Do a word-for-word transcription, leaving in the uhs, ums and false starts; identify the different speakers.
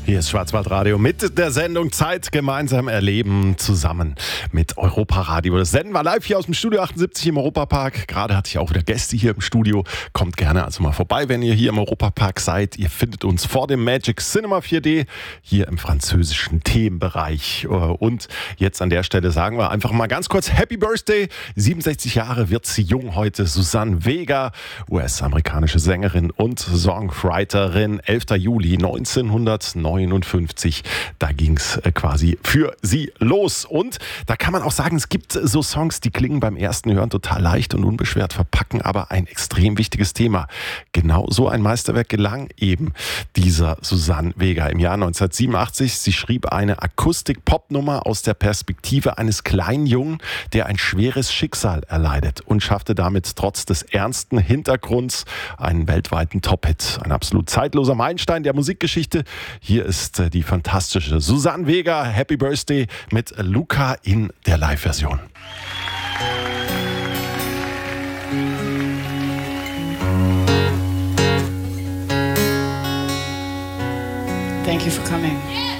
Speaker 1: Hier ist Schwarzwaldradio mit der Sendung Zeit gemeinsam erleben, zusammen mit Europaradio. Das Senden war live hier aus dem Studio achtundsiebzig im Europapark. Gerade hatte ich auch wieder Gäste hier im Studio. Kommt gerne also mal vorbei, wenn ihr hier im Europapark seid. Ihr findet uns vor dem Magic Cinema vier D hier im französischen Themenbereich. Und jetzt an der Stelle sagen wir einfach mal ganz kurz Happy Birthday. siebenundsechzig Jahre wird sie jung heute. Suzanne Vega, U S-amerikanische Sängerin und Songwriterin. elfter Juli neunzehnhundertneunundfünfzig. Da ging es quasi für sie los. Und da kann man auch sagen, es gibt so Songs, die klingen beim ersten Hören total leicht und unbeschwert, verpacken aber ein extrem wichtiges Thema. Genau so ein Meisterwerk gelang eben dieser Suzanne Vega im Jahr neunzehnhundertsiebenundachtzig. Sie schrieb eine Akustik-Pop-Nummer aus der Perspektive eines kleinen Jungen, der ein schweres Schicksal erleidet und schaffte damit trotz des ernsten Hintergrunds einen weltweiten Top-Hit. Ein absolut zeitloser Meilenstein der Musikgeschichte. Hier ist die fantastische Suzanne Vega, Happy Birthday mit Luca in der Live-Version.
Speaker 2: Thank you for coming.